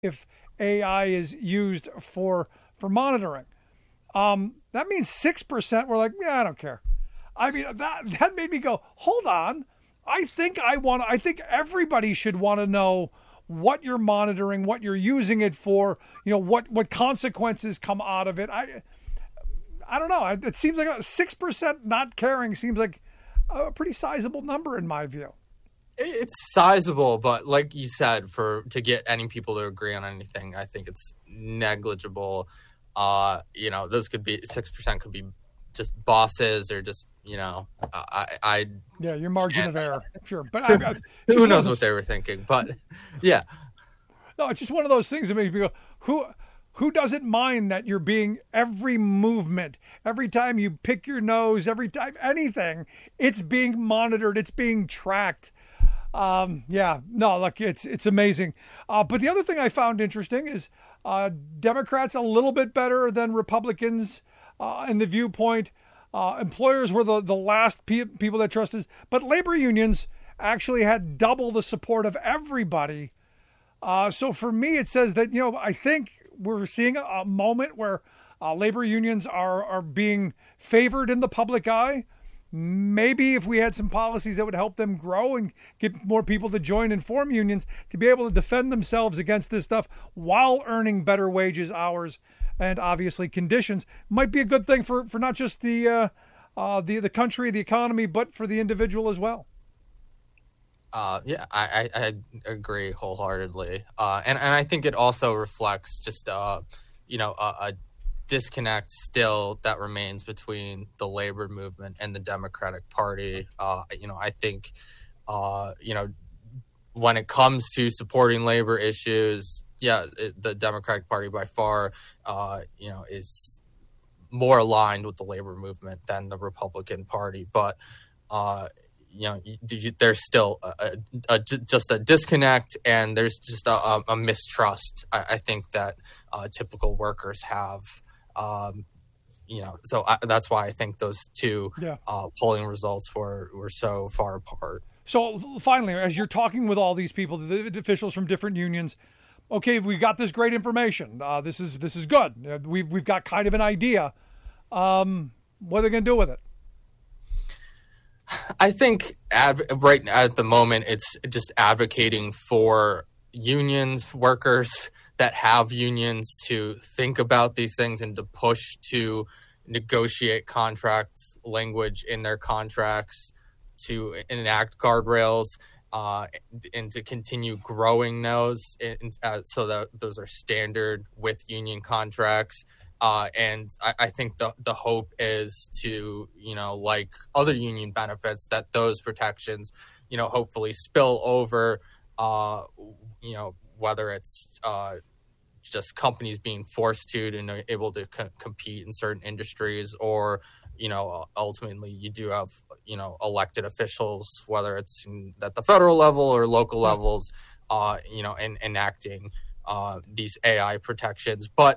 if AI is used for monitoring. That means 6% were like, yeah, I don't care. I mean, that made me go, hold on. I think everybody should want to know what you're monitoring, what you're using it for, what consequences come out of it. I don't know. It seems like 6% not caring seems like a pretty sizable number in my view. It's sizable, but like you said, to get any people to agree on anything, I think it's negligible. Those could be 6% could be just bosses or just your margin of error, sure. But who knows what they were thinking? But yeah, no, it's just one of those things that makes me go, who doesn't mind that you're being every movement, every time you pick your nose, every time anything, it's being monitored, it's being tracked. Look, it's amazing. But the other thing I found interesting is Democrats a little bit better than Republicans in the viewpoint. Employers were the last people that trusted, but labor unions actually had double the support of everybody. So for me, it says that, I think we're seeing a moment where labor unions are being favored in the public eye. Maybe if we had some policies that would help them grow and get more people to join and form unions to be able to defend themselves against this stuff while earning better wages, hours, and obviously conditions, might be a good thing for not just the country, the economy, but for the individual as well. I agree wholeheartedly. And I think it also reflects just, a disconnect still that remains between the labor movement and the Democratic Party. I think, when it comes to supporting labor issues, the Democratic Party by far, is more aligned with the labor movement than the Republican Party. But, there's still just a disconnect, and there's just a mistrust, I think, that typical workers have. That's why I think those two polling results were so far apart. So finally, as you're talking with all these people, the officials from different unions, okay, we got this great information. This is good. We've got kind of an idea. What are they going to do with it? I think right at the moment, it's just advocating for unions, workers that have unions to think about these things and to push to negotiate contract language in their contracts, to enact guardrails, and to continue growing those so that those are standard with union contracts. And I think the hope is to, like other union benefits, that those protections, hopefully spill over, whether it's just companies being forced to and able to compete in certain industries, or, ultimately you do have, elected officials, whether it's at the federal level or local levels, and enacting these AI protections. But,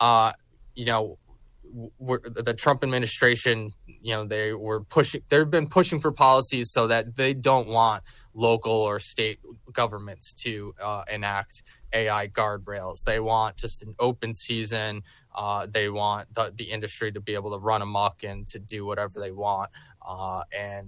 the Trump administration, they've been pushing for policies so that they don't want local or state governments to enact AI guardrails. They want just an open season. They want the industry to be able to run amok and to do whatever they want. I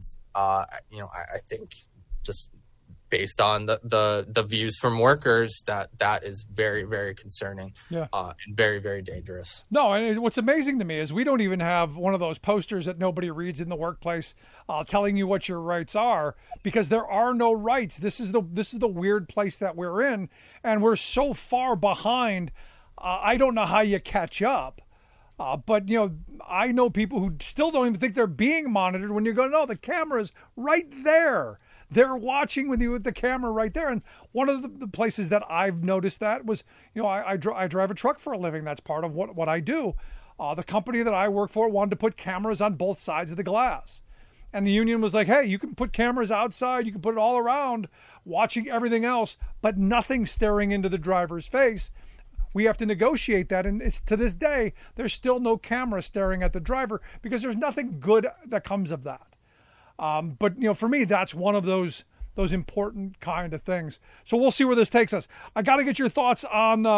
think just based on the views from workers, that is very, very concerning, and very, very dangerous. No, and what's amazing to me is we don't even have one of those posters that nobody reads in the workplace telling you what your rights are, because there are no rights. This is the weird place that we're in, and we're so far behind. I don't know how you catch up. But, I know people who still don't even think they're being monitored when you go, no, the camera's right there. They're watching with you with the camera right there. And one of the places that I've noticed that was, I drive a truck for a living. That's part of what I do. The company that I work for wanted to put cameras on both sides of the glass. And the union was like, hey, you can put cameras outside. You can put it all around, watching everything else, but nothing staring into the driver's face. We have to negotiate that. And it's to this day, there's still no camera staring at the driver because there's nothing good that comes of that. But for me, that's one of those those important kind of things. So we'll see where this takes us. I got to get your thoughts on